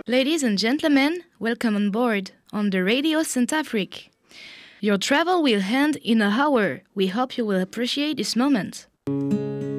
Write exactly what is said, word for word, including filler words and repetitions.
Ladies and gentlemen, welcome on board on the Radio Saint-Afrique. Your travel will end in an hour. We hope you will appreciate this moment.